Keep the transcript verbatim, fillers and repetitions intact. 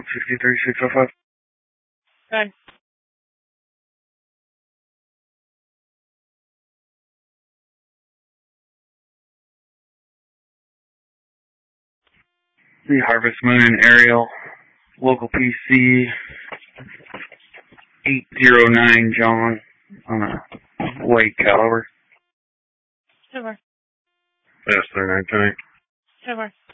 sixty-three six oh five. Good. The Harvest Moon and Ariel, local P C eight zero nine John on a white caliber. Super. S three nine ten eight. Super.